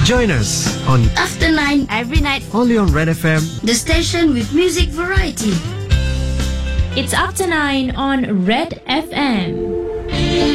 Join us on After 9 every night. only on Red FM. The station with music variety. It's After 9 on Red FM.